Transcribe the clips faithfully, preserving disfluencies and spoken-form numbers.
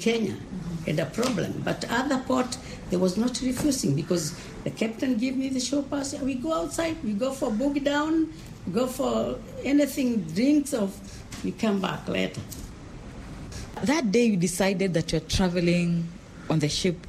Kenya mm-hmm. had a problem. But other port, there was not refusing because the captain gave me the show pass. We go outside, we go for boogie down, we go for anything, drinks, or we come back later. That day you decided that you're traveling on the ship.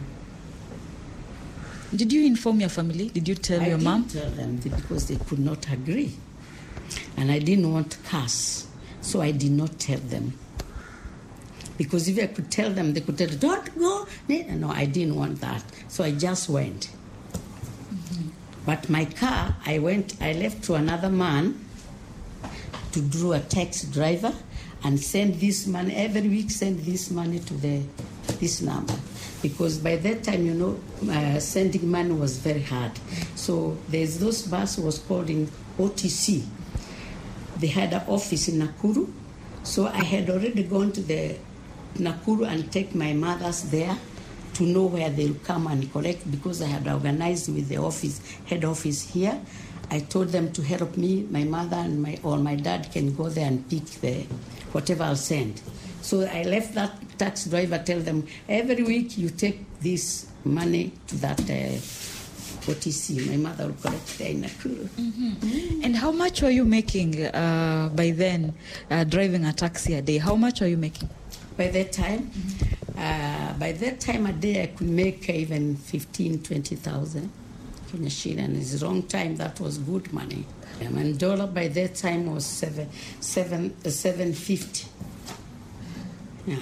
Did you inform your family? Did you tell I your mom? I didn't tell them because they could not agree. And I didn't want to curse, so I did not tell them. Because if I could tell them, they could tell, don't go. No, I didn't want that. So I just went. Mm-hmm. But my car, I went, I left to another man to do a taxi driver and send this money, every week send this money to the this number. Because by that time, you know, uh, sending money was very hard. So there's those bus was called in O T C. They had an office in Nakuru. So I had already gone to the Nakuru and take my mothers there to know where they'll come and collect because I had organized with the office, head office here. I told them to help me, my mother and my or my dad can go there and pick the whatever I'll send. So I left that taxi driver, tell them, every week you take this money to that uh, O T C. My mother will collect there in Nakuru. Mm-hmm. Mm-hmm. And how much were you making uh, by then, uh, driving a taxi a day? How much were you making? By that time, mm-hmm. uh, by that time a day I could make even fifteen, twenty thousand Kenya shilling. And it's a long time, that was good money. Um, and dollar by that time was seven, seven, uh, seven fifty. Yeah.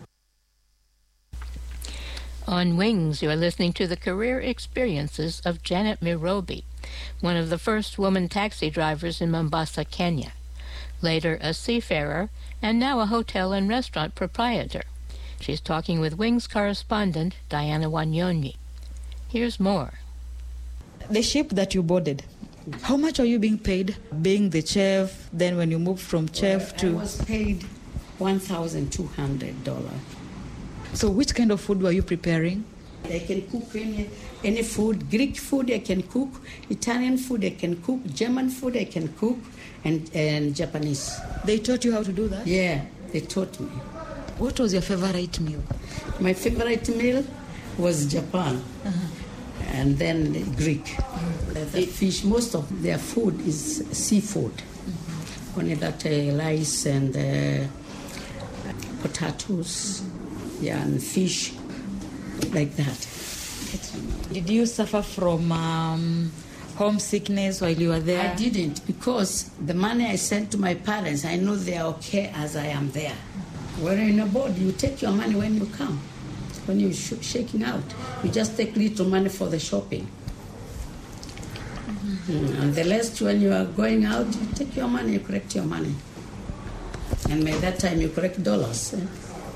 On Wings, you are listening to the career experiences of Janet Mirobi, one of the first woman taxi drivers in Mombasa, Kenya. Later a seafarer, and now a hotel and restaurant proprietor. She's talking with Wings correspondent Diana Wanyonyi. Here's more. The ship that you boarded, how much are you being paid? Being the chef, then when you moved from chef well, to... I was paid one thousand two hundred dollars. So which kind of food were you preparing? I can cook any, any food. Greek food I can cook, Italian food I can cook, German food I can cook, and, and Japanese. They taught you how to do that? Yeah, they taught me. What was your favorite meal? My favorite meal was Japan, uh-huh. and then Greek. Uh-huh. The fish, most of their food is seafood. Uh-huh. Only that uh, rice and uh, potatoes, yeah, and fish, like that. Did you suffer from um, homesickness while you were there? I didn't, because the money I sent to my parents, I know they are okay as I am there. When you're in a board, you take your money when you come. When you're sh- shaking out, you just take little money for the shopping. Mm-hmm. Mm, and the rest, when you are going out, you take your money, you collect your money. And by that time, you collect dollars. Eh?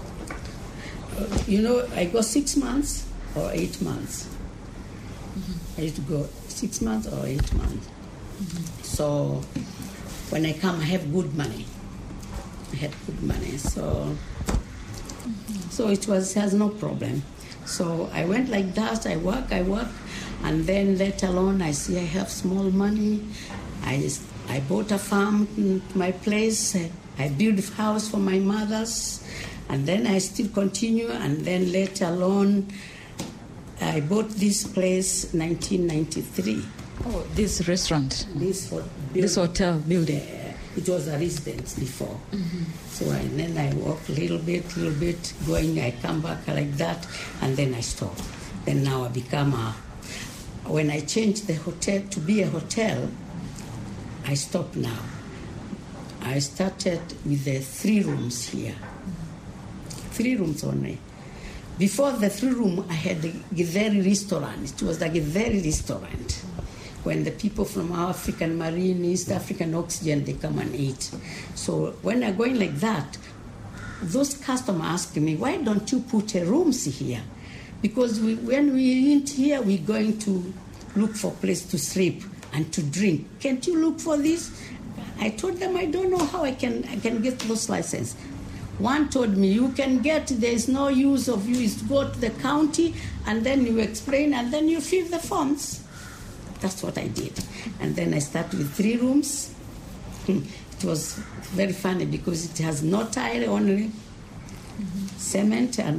You know, I go six months or eight months. Mm-hmm. I used to go six months or eight months. Mm-hmm. So when I come, I have good money. I had good money, so mm-hmm. so it was has no problem. So I went like that. I work, I work, and then later on, I see I have small money. I I bought a farm to my place. I built a house for my mothers, and then I still continue. And then later on, I bought this place, nineteen ninety-three. Oh, this restaurant, this for this hotel building. Uh, it was a residence before. Mm-hmm. So I, then I walk a little bit, little bit, going. I come back like that, and then I stop. Then now I become a. When I changed the hotel to be a hotel, I stopped now. I started with the three rooms here. Three rooms only. Before the three room, I had the Githeri restaurant. It was the Githeri restaurant. When the people from African Marine, East African Oxygen, they come and eat. So when I'm going like that, those customers ask me, why don't you put a rooms here? Because we, when we eat here, we're going to look for a place to sleep and to drink. Can't you look for this? I told them I don't know how I can I can get those licenses. One told me, you can get, there is no use of you, is to go to the county and then you explain and then you fill the forms. That's what I did. And then I started with three rooms. It was very funny because it has no tile, only mm-hmm. cement and